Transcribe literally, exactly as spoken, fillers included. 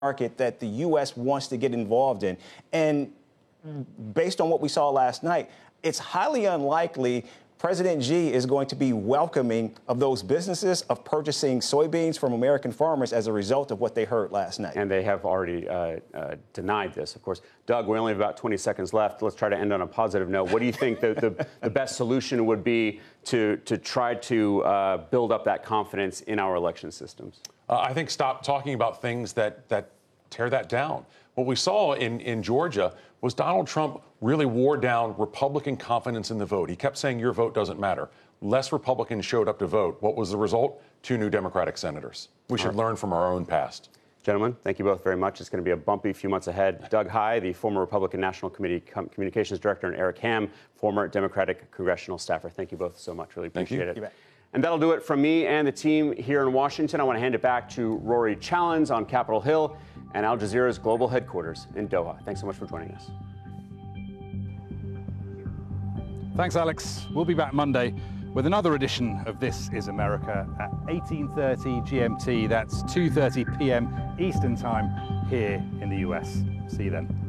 market that the U S wants to get involved in. And based on what we saw last night, it's highly unlikely President Xi is going to be welcoming of those businesses of purchasing soybeans from American farmers as a result of what they heard last night. And they have already uh, uh, denied this, of course. Doug, we only have about twenty seconds left. Let's try to end on a positive note. What do you think the, the, the best solution would be to, to try to uh, build up that confidence in our election systems? Uh, I think stop talking about things that, that tear that down. What we saw in, in Georgia was Donald Trump really wore down Republican confidence in the vote. He kept saying your vote doesn't matter. Less Republicans showed up to vote. What was the result? Two new Democratic senators. We should learn from our own past. Gentlemen, thank you both very much. It's going to be a bumpy few months ahead. Doug Heye, the former Republican National Committee Com- Communications Director, and Eric Ham, former Democratic congressional staffer. Thank you both so much. Really appreciate it. And that'll do it from me and the team here in Washington. I want to hand it back to Rory Challens on Capitol Hill and Al Jazeera's global headquarters in Doha. Thanks so much for joining us. Thanks, Alex. We'll be back Monday with another edition of This is America at eighteen thirty G M T. That's two thirty p m Eastern Time here in the U S. See you then.